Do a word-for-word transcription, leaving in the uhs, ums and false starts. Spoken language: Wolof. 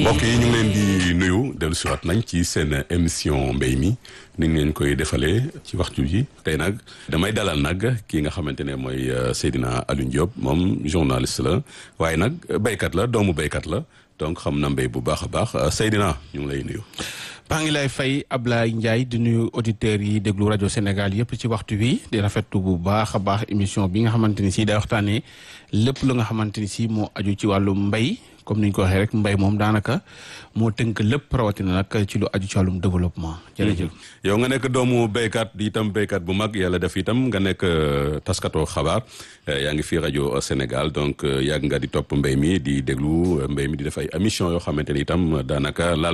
mbokk yi ñu ngi leen di nuyu dellu si waat nañ ci seen émission mbéy mi ni ñu leen koy defalee ci waxtu yi tey nag damay dalal nag kii nga xamante ne mooy Seydina Alioune Diop moom journaliste la waaye nag béykat la doomu béykat la donc xam na mbéy bu baax a baax Seydina ñu ngi lay nuyu. maa ngi lay fay Ablaye Ndiaye di nuyu auditeurs yi déglu rajo Sénégal yëpp ci waxtu wi di rafetlu bu baax a baax émission bi nga xamante ni si day waxtaanee lépp lu nga xamante ni si moo aju ci wàllu mbéy comme ni ñu ko waxee rek mbéy moom daanaka moo tënk lépp rawatina nag ci lu aju ci wàllum développement. jërëjëf. yow nga nekk doomu béykat di itam béykat bu mag yàlla def itam nga nekk taskatoo xabaar yaa ngi fii rajo Sénégal donc yàgg nga di topp mbéy mi di déglu mbéy mi di def ay émission yoo xamante ni itam daanaka laal